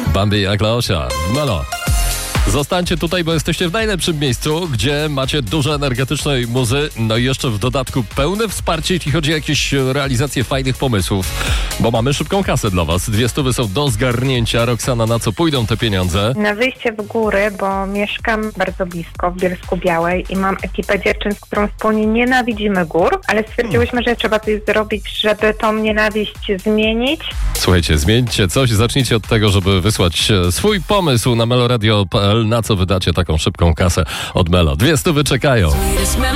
Bambi jak Leosia. Melo. Zostańcie tutaj, bo jesteście w najlepszym miejscu, gdzie macie dużo energetycznej muzy, no i jeszcze w dodatku pełne wsparcie, jeśli chodzi o jakieś realizację fajnych pomysłów, bo mamy szybką kasę dla was. 200 są do zgarnięcia. Roxana, na co pójdą te pieniądze? Na wyjście w góry, bo mieszkam bardzo blisko w Bielsku Białej i mam ekipę dziewczyn, z którą wspólnie nienawidzimy gór, ale stwierdziłyśmy, że trzeba coś zrobić, żeby tą nienawiść zmienić. Słuchajcie, zmieńcie coś, zacznijcie od tego, żeby wysłać swój pomysł na meloradio.pl, na co wydacie taką szybką kasę od Melo. 200 czekają.